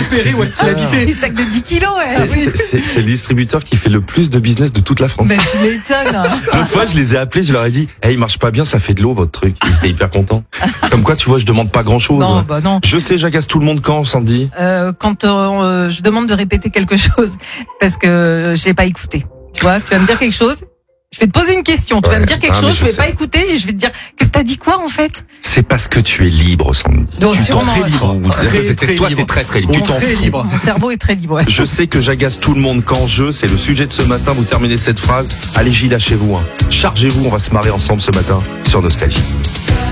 repérer où est-ce qu'il habitait. Des sacs de 10 kilos, ouais. C'est le distributeur qui fait le plus de business de toute la France. Mais tu m'étonnes. L'autre fois, je les ai appelés, je leur ai dit, il marche pas bien, ça fait de l'eau, votre truc. Ils étaient hyper contents. Comme quoi, tu vois, je demande pas grand chose. Non, bah non. Je sais, j'agace tout le monde quand, Sandy? Quand je demande de répéter quelque chose, parce que je l'ai pas écouté. Tu vois, tu vas me dire quelque chose, je vais te poser une question, tu vas me dire quelque chose, je vais pas écouter et je vais te dire que t'as dit quoi en fait? C'est parce que tu es libre, Sandy. Donc, Tu t'en sûrement, fais ouais. libre. Toi, t'es très très libre. Tu t'en fous. libre. Mon cerveau est très libre. Ouais. Je sais que j'agace tout le monde quand c'est le sujet de ce matin, vous terminez cette phrase. Allez, Gilles, lâchez-vous. Chargez-vous, on va se marrer ensemble ce matin sur Nostalgie.